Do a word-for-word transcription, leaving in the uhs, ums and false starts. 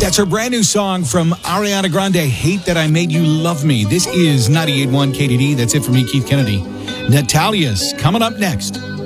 That's her brand new song from Ariana Grande, Hate That I Made You Love Me. This is ninety-eight point one K D D. That's it for me, Keith Kennedy. Natalia's coming up next.